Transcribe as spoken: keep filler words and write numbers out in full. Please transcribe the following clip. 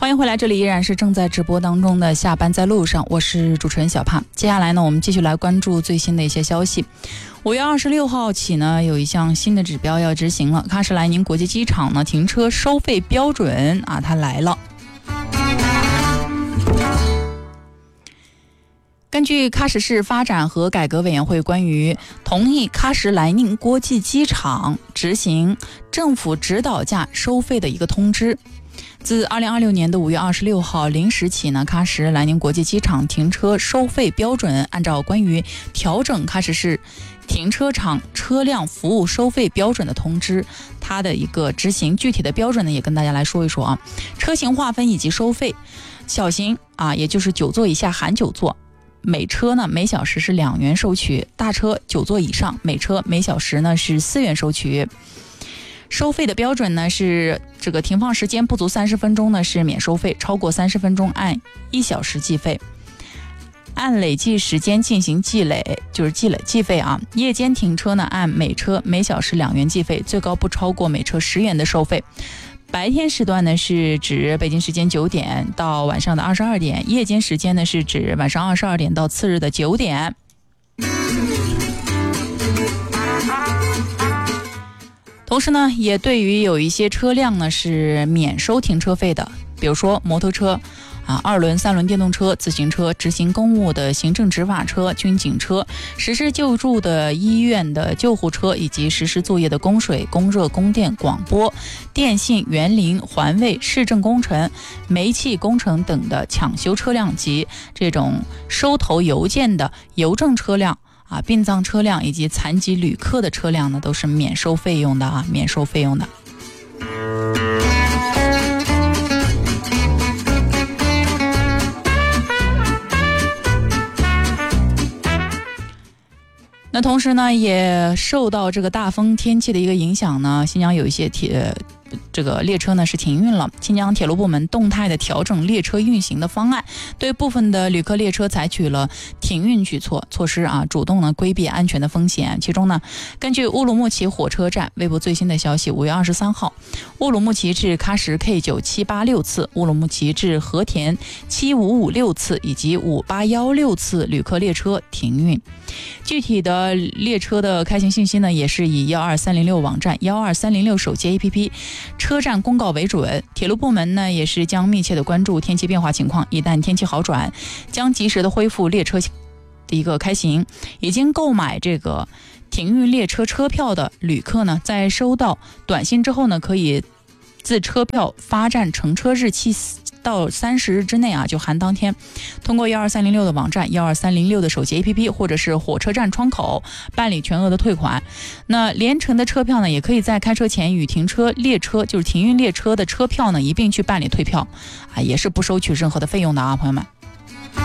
欢迎回来，这里依然是正在直播当中的下班在路上，我是主持人小胖。接下来呢，我们继续来关注最新的一些消息。五月二十六号起呢，有一项新的指标要执行了，喀什莱宁国际机场呢停车收费标准啊，它来了。根据喀什市发展和改革委员会关于同意喀什莱宁国际机场执行政府指导价收费的一个通知，自二零二六年的五月二十六号零时起呢，喀什莱宁国际机场停车收费标准按照关于调整喀什市停车场车辆服务收费标准的通知，它的一个执行具体的标准呢，也跟大家来说一说啊。车型划分以及收费，小型啊，也就是九座以下含九座，每车呢每小时是两元收取，大车九座以上每车每小时呢是四元收取。收费的标准呢是这个停放时间不足三十分钟呢是免收费，超过三十分钟按一小时计费，按累计时间进行计累，就是计累计费啊。夜间停车呢按每车每小时两元计费，最高不超过每车十元的收费。白天时段呢是指北京时间九点到晚上的二十二点，夜间时间呢是指晚上二十二点到次日的九点。同时呢，也对于有一些车辆呢是免收停车费的，比如说摩托车啊、二轮、三轮电动车、自行车、执行公务的行政执法车、军警车、实施救助的医院的救护车，以及实施作业的供水、供热、供电、广播、电信、园林、环卫、市政工程、煤气工程等的抢修车辆及这种收投邮件的邮政车辆啊、殡葬车辆以及残疾旅客的车辆呢，都是免收费用的啊，免收费用的。那同时呢，也受到这个大风天气的一个影响呢，新疆有一些铁这个列车呢是停运了。新疆铁路部门动态的调整列车运行的方案，对部分的旅客列车采取了停运举措措施啊，主动呢规避安全的风险。其中呢，根据乌鲁木齐火车站微博最新的消息，五月二十三号，乌鲁木齐至喀什 K 九七八六次，乌鲁木齐至和田七五五六次以及五八一六次旅客列车停运。具体的列车的开行信息呢，也是以一二三零六网站、一二三零六手机 A P P、车站公告为准。铁路部门呢，也是将密切的关注天气变化情况，一旦天气好转，将及时的恢复列车的一个开行。已经购买这个停运列车车票的旅客呢，在收到短信之后呢，可以自车票发站乘车日期到三十日之内啊，就含当天，通过一二三零六的网站、一二三零六的手机 A P P 或者是火车站窗口办理全额的退款。那连程的车票呢，也可以在开车前与停车列车，就是停运列车的车票呢一并去办理退票啊，也是不收取任何的费用的啊，朋友们。